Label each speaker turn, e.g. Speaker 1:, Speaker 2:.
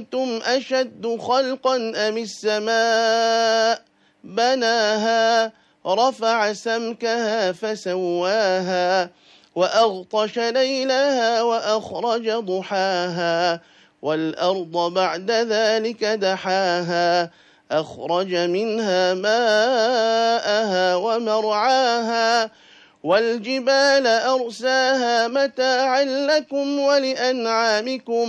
Speaker 1: أأنتم أشد خلقا أم السماء بناها رفع سمكها فسواها وأغطش ليلها وأخرج ضحاها والأرض بعد ذلك دحاها أخرج منها ماءها ومرعاها والجبال أرساها متاعا لكم ولأنعامكم